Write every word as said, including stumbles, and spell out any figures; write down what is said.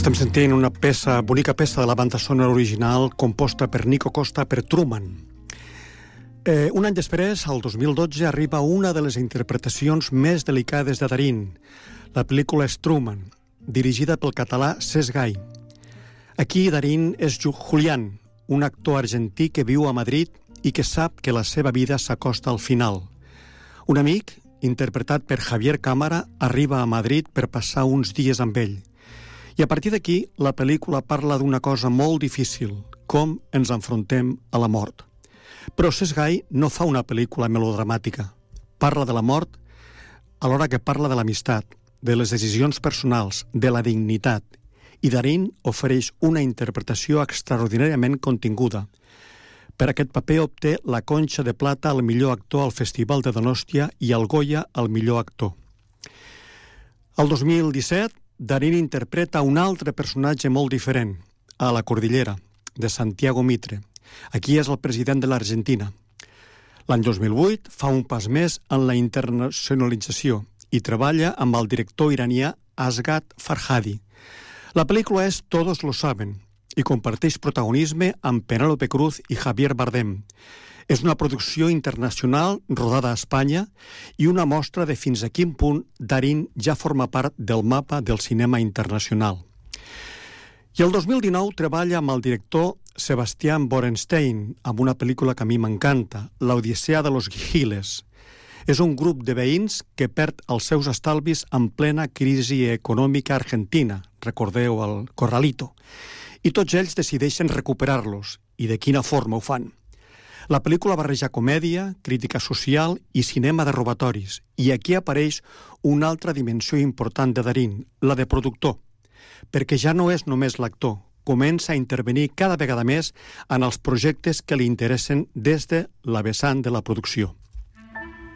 Estem sentint una peça, bonica peça de la banda sonora original composta per Nico Costa per Truman. Eh, un any després, al dos mil dotze, arriba una de les interpretacions més delicades de Darín. La pel·lícula és Truman, dirigida pel català Cesc Gai. Aquí Darín és Julián, un actor argentí que viu a Madrid i que sap que la seva vida s'acosta al final. Un amic, interpretat per Javier Cámara, arriba a Madrid per passar uns dies amb ell. I a partir d'aquí, la pel·lícula parla d'una cosa molt difícil, com ens enfrontem a la mort. Però Cesc Gai no fa una pel·lícula melodramàtica. Parla de la mort alhora que parla de l'amistat, de les decisions personals, de la dignitat. I Darín ofereix una interpretació extraordinàriament continguda. Per aquest paper obté la Conxa de Plata al millor actor al Festival de Donòstia i el Goya al millor actor. El dos mil disset, Darín interpreta un altre personatge molt diferent, a La Cordillera, de Santiago Mitre. Aquí és el president de l'Argentina. L'any dos mil vuit fa un pas més en la internacionalització i treballa amb el director iranià Asghar Farhadi. La pel·lícula és Todos lo saben i comparteix protagonisme amb Penélope Cruz i Javier Bardem. És una producció internacional rodada a Espanya i una mostra de fins a quin punt Darín ja forma part del mapa del cinema internacional. I el dos mil dinou treballa amb el director Sebastián Borenstein amb una pel·lícula que a mi m'encanta, L'Odissea de los Giles. És un grup de veïns que perd els seus estalvis en plena crisi econòmica argentina, recordeu el Corralito, i tots ells decideixen recuperar-los. I de quina forma ho fan? La pel·lícula barreja comèdia, crítica social i cinema de robatoris. I aquí apareix una altra dimensió important de Darín, la de productor, perquè ja no és només l'actor, comença a intervenir cada vegada més en els projectes que li interessen des de la vessant de la producció.